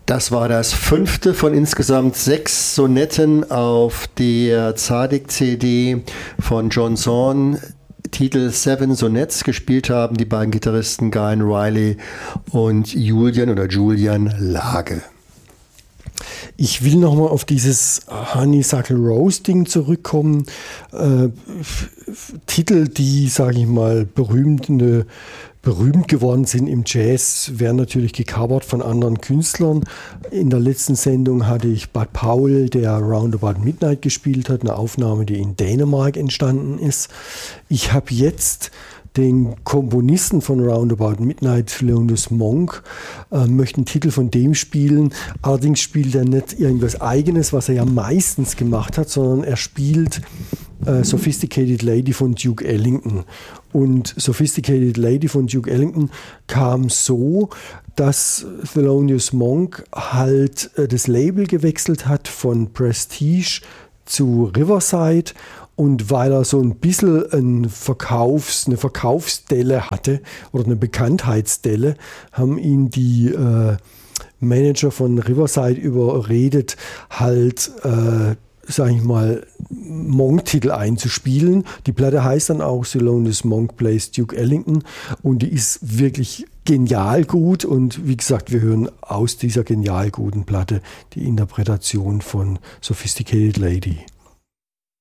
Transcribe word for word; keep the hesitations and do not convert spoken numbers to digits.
Das war das fünfte von insgesamt sechs Sonetten auf der Tzadik-C D von John Zorn. Titel Seven Sonnets. Gespielt haben die beiden Gitarristen Guyan Riley und Julian oder Julian Lage. Ich will nochmal auf dieses Honeysuckle Rose Ding zurückkommen. Äh, Titel, die, sage ich mal, berühmte berühmt geworden sind im Jazz, werden natürlich gecovert von anderen Künstlern. In der letzten Sendung hatte ich Bud Powell, der Roundabout Midnight gespielt hat, eine Aufnahme, die in Dänemark entstanden ist. Ich habe jetzt den Komponisten von Roundabout Midnight, Thelonious Monk, äh, möchte einen Titel von dem spielen. Allerdings spielt er nicht irgendwas Eigenes, was er ja meistens gemacht hat, sondern er spielt äh, Sophisticated Lady von Duke Ellington. Und Sophisticated Lady von Duke Ellington kam so, dass Thelonious Monk halt äh, das Label gewechselt hat von Prestige zu Riverside. Und weil er so ein bisschen ein Verkaufs-, eine Verkaufsdelle hatte oder eine Bekanntheitsdelle, haben ihn die äh, Manager von Riverside überredet, halt, äh, sag ich mal, Monk-Titel einzuspielen. Die Platte heißt dann auch Thelonious Monk Plays Duke Ellington und die ist wirklich genial gut. Und wie gesagt, wir hören aus dieser genial guten Platte die Interpretation von Sophisticated Lady.